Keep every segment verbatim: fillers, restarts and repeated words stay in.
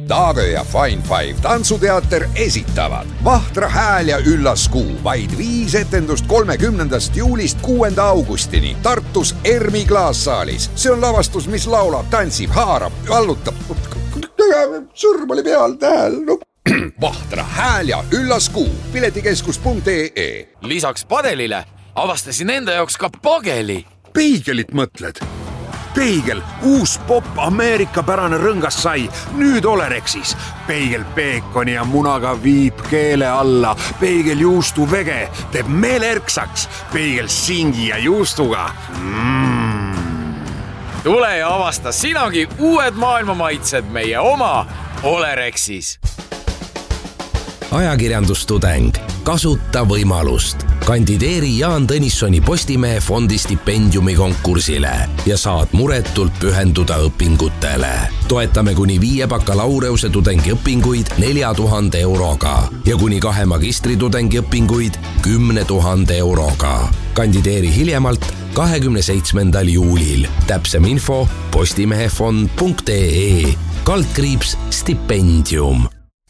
Taage ja Fine Five tantsuteater esitavad Vahtra hääl ja üllas kuu. Vaid viis etendust kolmekümnendast juulist kuuenda augustini Tartus Ermi klaassaalis. See on lavastus, mis laulab, tantsib, haarab, vallutab. Sõrm oli peal, tähel. No. Vahtra hääl ja üllas kuu. piletikeskus punkt ee. Lisaks padelile avastasin enda jaoks ka pageli. Peigelit mõtled? Peigel, uus pop Ameerika-pärane rõngas sai, nüüd Olerexis. Peigel peekoni ja munaga viib keele alla. Peigel juustu vege teeb meele erksaks. Peigel singi ja juustuga. Mm. Tule ja avasta sinagi uued maailmamaitsed meie oma Olerexis. Ajakirjandustudeng. Kasuta võimalust. Kandideeri Jaan Tõnissoni Postimehe fondi stipendiumi konkursile ja saad muretult pühenduda õpingutele. Toetame kuni viie bakalaureuse tudengi õpinguid nelja tuhande euroga ja kuni kahe magistritudengi õpinguid kümne tuhande euroga. Kandideeri hiljemalt kahekümne seitsmendal juulil. Täpsem info postimehefond punkt ee. Kaldkriips stipendium.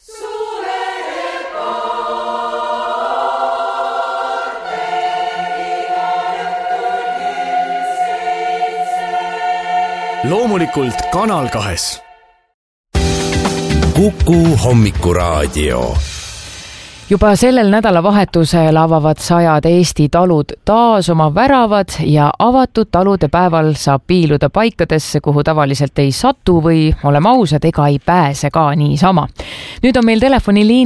Loomulikult Kanal kahes. Kuku hommikuraadio. Juba sellel nädalavahetusel avavad sajad Eesti talud taas oma väravad ja avatud talude päeval saab piiluda paikadesse, kuhu tavaliselt ei satu või, oleme ausad, ega ei pääse ka niisama. Nüüd on meil telefoniliin